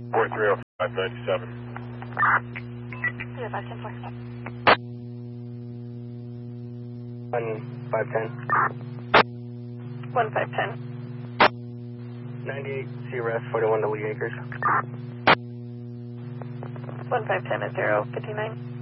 430597. 1510. 98 CRS 41 to Lee Acres. 1510 is 059.